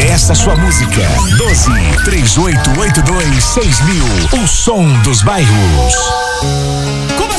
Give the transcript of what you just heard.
Peça sua música. 12 3882 6000. O som dos bairros.